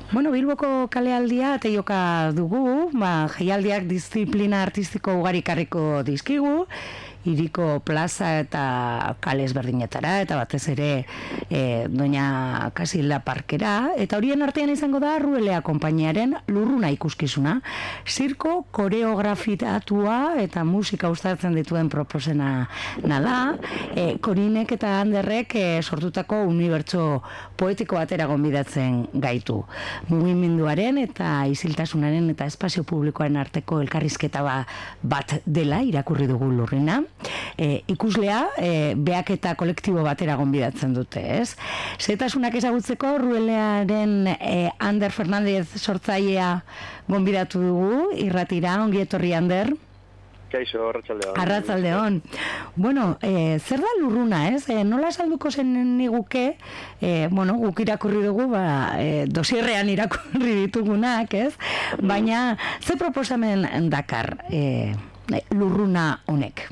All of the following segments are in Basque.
Bueno, Bilboko kalealdia teioka dugu, jaialdiak disiplina artistiko ugarikarriko dizkigu, hiriko plaza eta kale ezberdinetara, eta batez ere Doña Casilda Parkera, eta horien artean izango da Ruelea konpainiaren Lurruna ikuskizuna, zirko koreografitatua eta musika uztartzen dituen proposena da, Korinek eta Anderrek sortutako unibertso poetiko batera gonbidatzen gaitu. Mugimenduaren eta isiltasunaren eta espazio publikoaren arteko elkarrizketa bat dela irakurri dugu Lurrina. Ikuslea behaketa kolektibo batera gonbidatzen dute, ez? Zetasunak ezagutzeko Ruelearen Ander Fernandez sortzailea gonbidatu dugu, irratira, ongi etorri Ander. Kaixo, arratsaldeon. Arratsaldeon. Bueno, zer da Lurruna, ez? Nola salduko zen niguke, guk irakurri dugu, dosierrean irakurri ditugunak, ez? Baina, ze proposamen dakar Lurruna honek?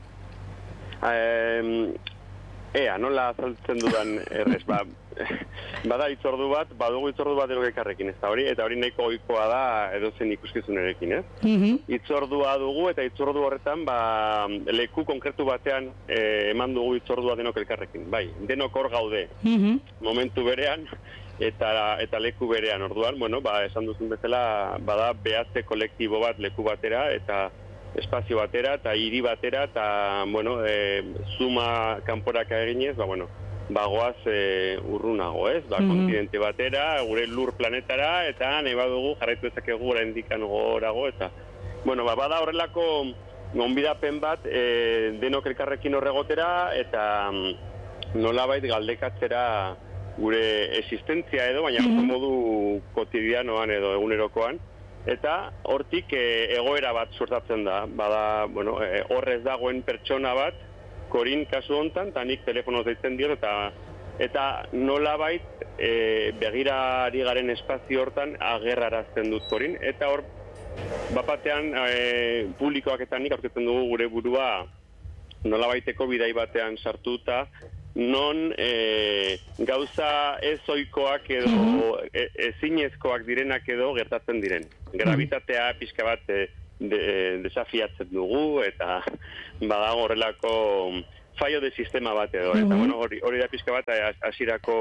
Nola azaltzen dudan errez, bada itzordu bat, badugu itzordu bat erokekarrekin, ez da hori, eta hori nahiko ohikoa da edozen ikuskizunerekin, ez? Itzordua dugu, eta itzordu horretan, leku konkretu batean eman dugu itzordua denok elkarrekin, bai, denok hor gaude, momentu berean, eta leku berean, orduan, esan duzun bezala, bada behatze kolektibo bat leku batera, eta espazio batera, eta hiri batera, eta, zuma kanporaka eginez, goaz urrunago, ez? Kontinente batera, gure lur planetara, eta nahi badugu jarraitu ezakegu gura indikan gorago, eta, bada horrelako gonbidapen bat denok elkarrekin horregotera, eta nolabait galdekatzera gure existentzia edo, baina modu kotidianoan edo egunerokoan, eta hortik egoera bat sortatzen da, horrez dagoen pertsona bat, Korin kasu hontan, eta nik telefonoz deitzen diot, eta nolabait begirari garen espazio hortan agerrarazten dut Korin, eta hor, bapatean publikoak eta nik aurketzen dugu gure burua nolabaiteko bidai batean sartuta, non gauza ez ohikoak edo ezinezkoak direnak edo gertatzen diren. Gravitatea pixka bat desafiatzen dugu, eta badago horrelako fallo de sistema bat edo, eta hori da pixka bat hasierako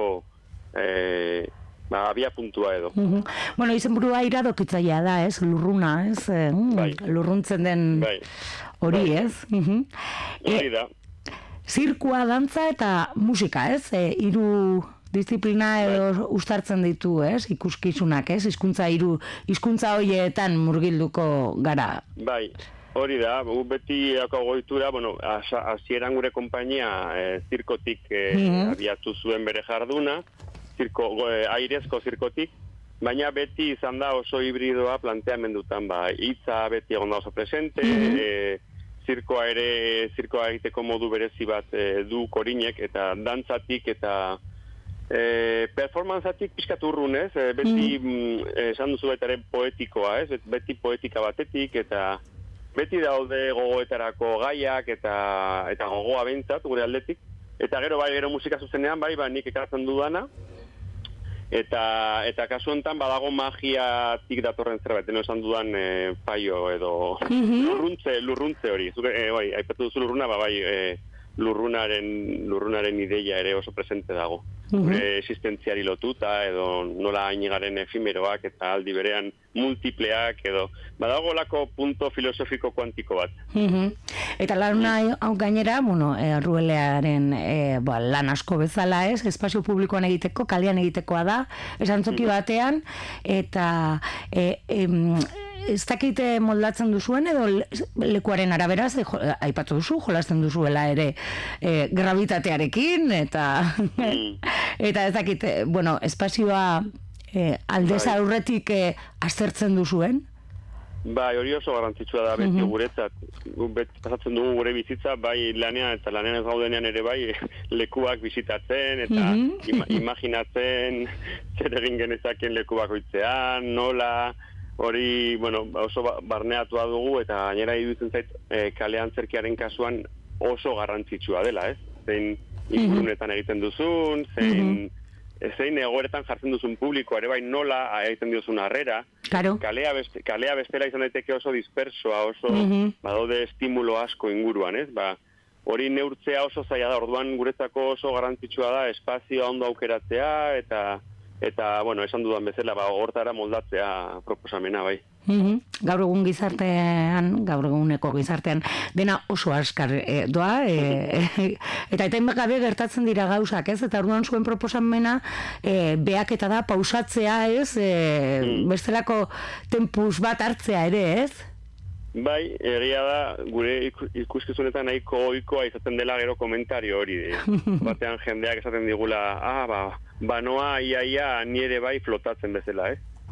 abia puntua edo. Izen burua iradokitzailea da, ez? Lurruna, ez? Lurruntzen den hori, ez? Hori da. Zirkua, dantza eta musika, ez? Hiru disiplina edo uztartzen ditu, ez? Ikuskizunak, ez? Hizkuntza horietan murgilduko gara. Bai, hori da. Beti goitura, hasieran gure konpainia zirkotik abiatu zuen bere jarduna, airezko zirkotik, baina beti izan da oso hibridoa planteamendutan, hitza beti egon da oso presente, zirkoa egiteko modu berezi bat du Korinek, eta dantzatik eta performantzatik pixkat urrun, ez? Beti esan duzu baita ere poetikoa, ez? Beti poetika batetik, eta beti daude gogoetarako gaiak eta gogoa behintzat gure aldetik, eta gero musika zuzenean, nik ekartzen dudana, eta kasu honetan badago magiatik datorren zerbait, esan dudan paio edo lurruntze hori. Aipatu duzu lurruna, lurrunaren ideia ere oso presente dago. Gure existentziari lotuta, edo nola hainigaren efimeroak eta aldi berean multipleak, edo badago lako punto filosofiko kuantiko bat. Eta lan hau gainera, Ruelearen lan asko bezala, ez? Espazio publikoan egiteko, kalean egitekoa da, esantzoki batean, eta ez dakite moldatzen duzuen edo lekuaren arabera, aipatu duzu, jolasten duzuela ere gravitatearekin, eta ez dakite, espazioa aldez aurretik aztertzen duzuen? Bai, hori oso garrantzitsua da beti guretzat. Pasatzen dugu gure bizitza, bai lanean eta lanean ez gaudenean ere bai lekuak bisitatzen eta imaginatzen zer egin genezaken leku bakoitzean, nola, hori, oso barneatua dugu eta gainera iruditzen zait kalean zerkiaren kasuan oso garrantzitsua dela, ez? Zein ingurunetan egiten duzun, zein zein egoeretan jartzen duzun publikoa, ere bai nola egiten diozun harrera. Claro. Kalea bestela izan daiteke oso dispersoa, oso badaude estimulo asko inguruan, ez? Hori neurtzea oso zaila da, orduan guretzako oso garrantzitsua da espazioa ondo aukeratzea eta bueno, esan dudan bezala, hortara moldatzea proposamena, bai. Gaur eguneko gizartean, dena oso askar doa, eta eten gabe gertatzen dira gauzak, ez? Eta orduan zuen proposamena behaketa da, pausatzea, ez? Bestelako tempus bat hartzea ere, ez? Bai, egia da, gure ikuskizunetan nahiko ohikoa izaten dela gero komentario hori. Batean jendeak esaten digula, noa ia nire bai flotatzen bezala,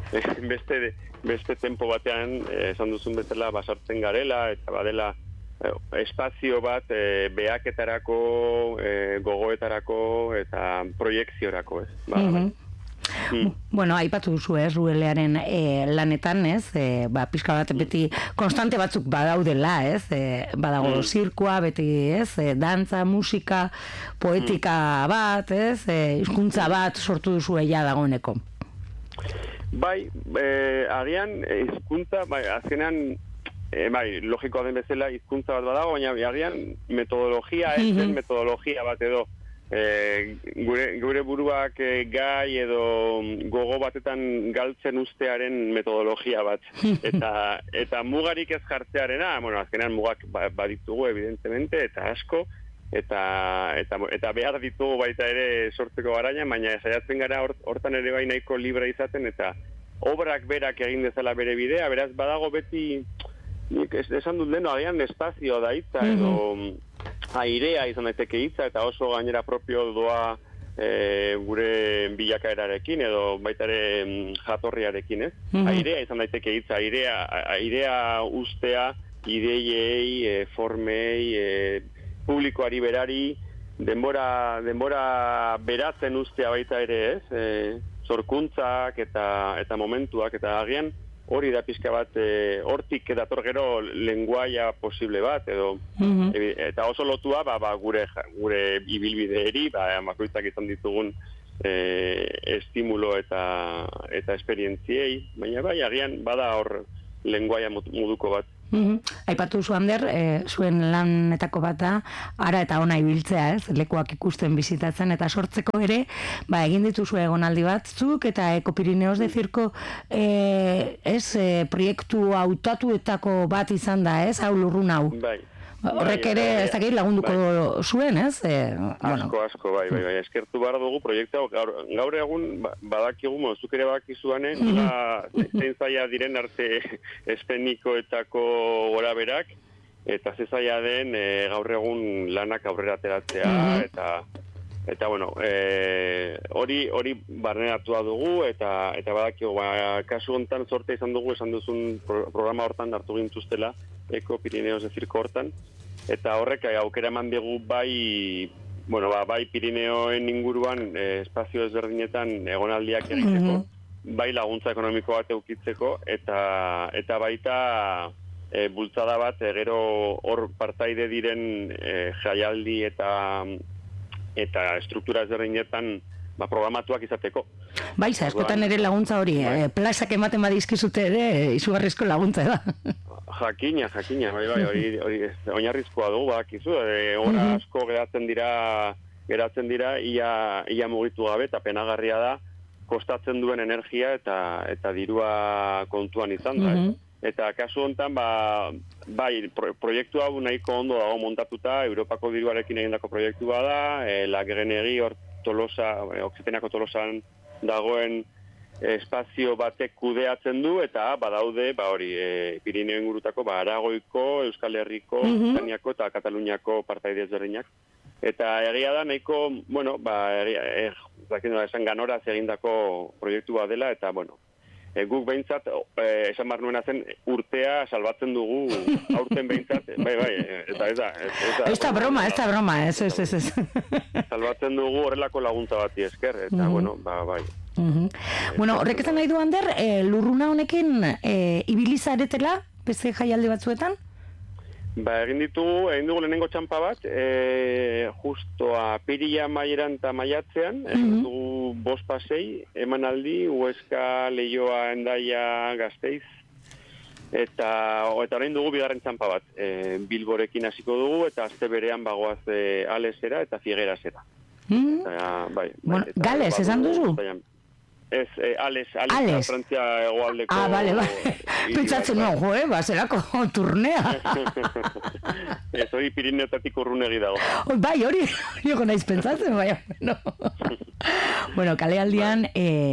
beste tempo batean, esan duzun bezala, basartzen garela, eta badela espazio bat behaketarako, gogoetarako, eta proiekziorako, ez? Bueno, aipatu duzu, Ruelearen lanetan, ez? Pixka bat beti konstante batzuk badaudela, ez? Badago zirkoa, beti, ez? Dantza, musika, poetika bat, ez? Hizkuntza bat sortu duzu eia dagoeneko. Bai, agian hizkuntza, azkenean, logikoa den bezala hizkuntza bat badago, baina agian metodologia, metodologia bat edo, gure buruak gai edo gogo batetan galtzen ustearen metodologia bat. Eta mugarik ez jartzearena, azkenean mugak baditugu evidentemente, eta asko, eta behar ditugu baita ere sortzeko garaina, baina saiatzen gara hortan ere bai nahiko libre izaten, eta obrak berak egin dezala bere bidea, beraz badago beti, esan dut leno, agian espazio da hitza, edo airea izan daiteke hitza, eta oso gainera propio doa gure bilakaerarekin, edo baita ere jatorriarekin, ez? Airea izan daiteke hitza, airea ustea, ideiei, formei, publikoari berari, denbora beratzen ustea baita ere, ez? Zorkuntzak eta momentuak, eta agian hori da pixka bat, hortik dator gero lenguaia posible bat, edo, eta oso lotua, gure ibilbideeri, bakoitzak izan ditugun estimulo eta esperientziei, baina bai, agian bada hor lenguaia moduko bat. Aipatu zu, Ander, zuen lanetako bat da, ara eta ona ibiltzea, ez? Lekuak ikusten bizitatzen eta sortzeko ere, egin dituzu egonaldi batzuk eta Ekopirineos de Circo proiektu hautatuetako bat izan da, ez? Hau lurrun hau. Bai. Horrek ere ez dakit lagunduko zuen, ez? Asko, bai. Eskertu behar dugu proiektu gaur egun badakigu, zuk ere badakizuane, zein zaila diren arte eszenikoetako gora berak, eta ze zaila den gaur egun lanak aurrera ateratzea, eta bueno, hori barneratua dugu, eta badakigu, kasu hontan sorte izan dugu, esan duzun programa hortan hartu gintuztela, Ekopirineos de Circo hortan, eta horrek aukera eman dugu bai Pirineoen inguruan espazio ezberdinetan egonaldiak egiteko, bai laguntza ekonomiko bat eukitzeko, eta baita bultzada bat gero hor partaide diren jaialdi eta struktura ezberdinetan programatuak izateko. Bai, askotan ere laguntza hori, plazak ematen badizkizute ere, izugarrizko laguntza da. Jakina, hori oinarrizkoa dugu, bakizu, hora asko geratzen dira ia mugitu gabe, eta penagarria da, kostatzen duen energia eta dirua kontuan izan da. Eta kasu honetan, proiektu hau nahiko ondo dago montatuta, Europako diruarekin egindako proiektua da, Lagenegi hor Tolosa, Oksitenako Tolosan dagoen espazio batek kudeatzen du, eta badaude, Pirineo ingurutako, Aragoiko, Euskal Herriko, Espainiako eta Kataluniako partaide ezberdinak. Eta egia da, nahiko, esan ganoraz egindako proiektua dela, eta, guk behintzat, esan bar nuena zen, urtea salbatzen dugu, aurten behintzat, eta ez da. Ez da broma, ez. Salbatzen dugu horrelako laguntza bati esker, eta, bai. Bueno, horrek esan nahi du, Ander, lurruna honekin ibilizaretela, beste jaialdi batzuetan? Egin dugu lehenengo txampa bat, justo apirila maieran eta maiatzean, egin dugu 5 pasei, emanaldi, Huesca, Leioa, Hendaia, Gasteiz, eta orain dugu bigarren txampa bat, Bilborekin hasiko dugu, eta azte berean bagoaz Alesera eta Figuerasera. Bueno, Gales, esan duzu? Ez, Ales. Frantzia hegoaldeko... Bale. Pentsatzen nago, baserako turnea. Ez, hori Pirineotatik urrunegi dago. Bai, hori naiz pentsatzen, bai. Bueno, kalealdian,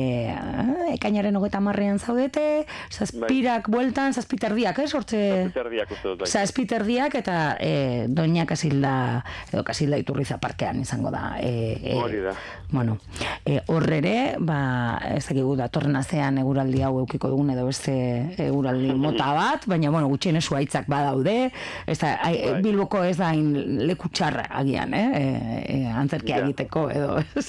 ekainaren 30ean zaudete, zazpirak bueltan, zazpiterdiak, hortze... Zazpiterdiak uste dut, bai. Zazpiterdiak eta Doña Casilda, edo Casilda Iturriza parkean izango da. Hori da. Bueno, horrere, ez dakigu datorren astean eguraldi hau eukiko dugun edo beste eguraldi mota bat, baina bueno, gutxienez zuhaitzak badaude, Bilboko ez da leku txarra agian, antzerkia egiteko edo ez.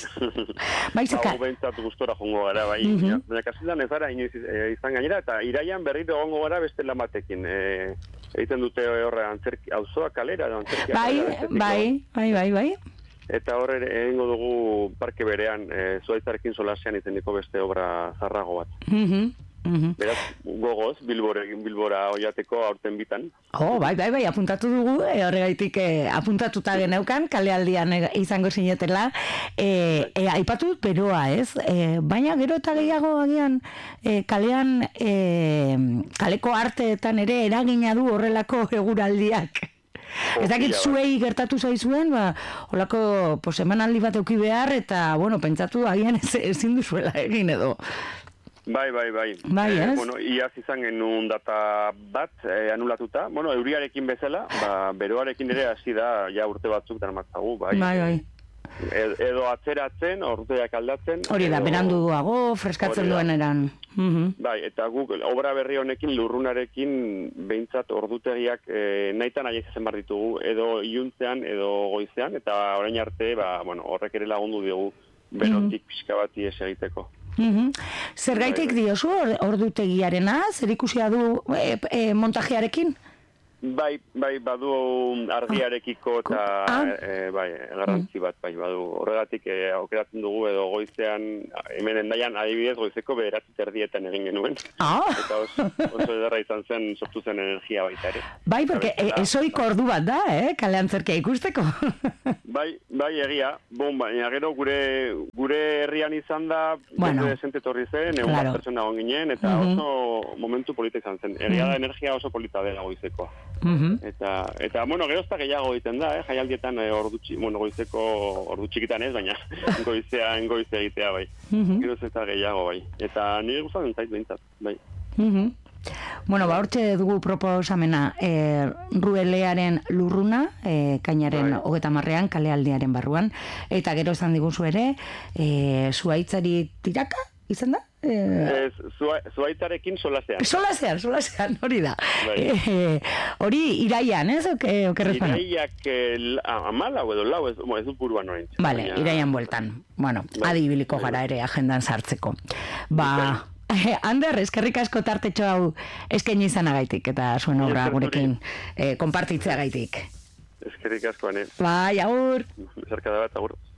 Hau behintzat gustora jongo gara, bai. Baina Casildan ez gara inoiz izan gainera, eta iraian berriro egongo gara beste lan batekin. Egiten dute horre auzoa kalera, antzerkia kalera. Bai. Eta horre egingo dugu parke berean, zuaitzarekin solasean izeniko beste obra zarrago bat. Beraz, gogoz, Bilbora oiateko aurten bitan. Bai, apuntatu dugu, horregaitik apuntatuta geneukan, kalealdian izango zinetela. Aipatu dut beroa, ez? Baina gero eta gehiago agian kalean, kaleko arteetan ere eragina du horrelako eguraldiak. Ez dakit zuei gertatu zaizuen, holako emanaldi bat euki behar, eta, pentsatu agian ezin duzuela egin edo. Bai. Ez? Iaz izan genuen data bat anulatuta. Euriarekin bezala, beroarekin ere hasi da, ja urte batzuk darmatzagu, Bai. Edo atzeratzen, urteak aldatzen. Hori da, beranduago, freskatzen duen eran. Bai, eta guk obra berri honekin, lurrunarekin, behintzat ordutegiak nahitan nahi ezen bar ditugu, edo iluntzean, edo goizean, eta orain arte, horrek ere lagundu diogu, berotik pixka bat ies egiteko. Zergaitik diozu ordutegiarena, zer ikusia du montajearekin? Bai, badu argiarekiko eta garrantzi bat, badu. Horregatik aukeratzen dugu edo goizean, hemen Hendaian adibidez goizeko 9:30 egin genuen. Eta oso ederra izan zen, sortu zen energia baita ere. Bai, porque esoiko ordu bat da, kalean zerkia ikusteko. Bai, egia. Baina gero gure herrian izan da, beste desente torri zen, egun bat pertsona ginen, eta oso momentu polita izan zen. Egia da energia oso polita dela goizekoa. Eta gero ez da gehiago egiten da, jaialdietan goizeko ordu txikitan ez, baina goize egitea, bai. Gero ez da gehiago, bai. Eta nire gustatzen zait behintzat, bai. Hortxe dugu proposamena Ruelearen lurruna, kainaren 30ean, kalealdiaren barruan, eta gero esan diguzu ere, zuhaitzari tiraka, izan da? Zuaitzarekin solasean. Solasean, hori da. Hori iraian, ez? Iraiak 14 edo 4, ez dut buruan orain. Vale, iraian bueltan. Adibiliko gara ere agendan sartzeko. Ander, eskerrik asko tartetxo hau eskaini izanagaitik eta zuen obra gurekin konpartitzeagaitik. Eskerrik asko, ane. Bai, agur. Zerkada bat, agur.